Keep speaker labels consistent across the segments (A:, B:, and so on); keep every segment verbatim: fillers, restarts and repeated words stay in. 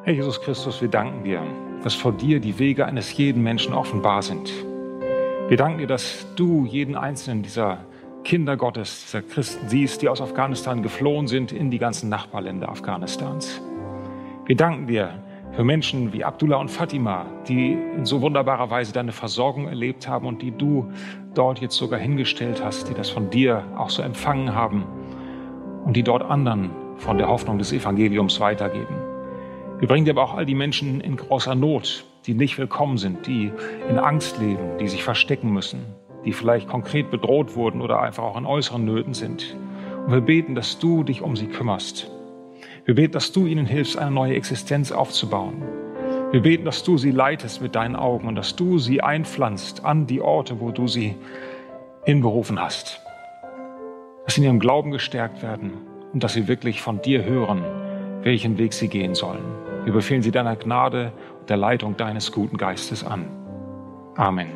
A: Herr Jesus Christus, wir danken dir, dass vor dir die Wege eines jeden Menschen offenbar sind. Wir danken dir, dass du jeden einzelnen dieser Kinder Gottes, dieser Christen siehst, die aus Afghanistan geflohen sind in die ganzen Nachbarländer Afghanistans. Wir danken dir für Menschen wie Abdullah und Fatima, die in so wunderbarer Weise deine Versorgung erlebt haben und die du dort jetzt sogar hingestellt hast, die das von dir auch so empfangen haben und die dort anderen von der Hoffnung des Evangeliums weitergeben. Wir bringen dir aber auch all die Menschen in großer Not, die nicht willkommen sind, die in Angst leben, die sich verstecken müssen, die vielleicht konkret bedroht wurden oder einfach auch in äußeren Nöten sind. Und wir beten, dass du dich um sie kümmerst. Wir beten, dass du ihnen hilfst, eine neue Existenz aufzubauen. Wir beten, dass du sie leitest mit deinen Augen und dass du sie einpflanzt an die Orte, wo du sie hinberufen hast. Dass sie in ihrem Glauben gestärkt werden und dass sie wirklich von dir hören, welchen Weg sie gehen sollen. Wir befehlen sie deiner Gnade und der Leitung deines guten Geistes an. Amen.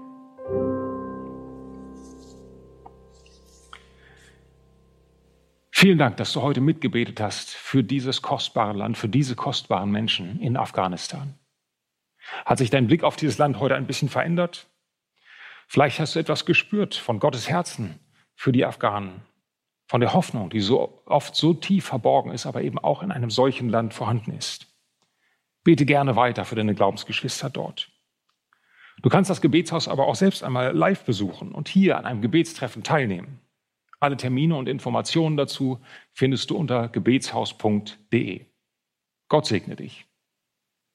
A: Vielen Dank, dass du heute mitgebetet hast für dieses kostbare Land, für diese kostbaren Menschen in Afghanistan. Hat sich dein Blick auf dieses Land heute ein bisschen verändert? Vielleicht hast du etwas gespürt von Gottes Herzen für die Afghanen, von der Hoffnung, die so oft so tief verborgen ist, aber eben auch in einem solchen Land vorhanden ist. Bete gerne weiter für deine Glaubensgeschwister dort. Du kannst das Gebetshaus aber auch selbst einmal live besuchen und hier an einem Gebetstreffen teilnehmen. Alle Termine und Informationen dazu findest du unter gebetshaus punkt de. Gott segne dich.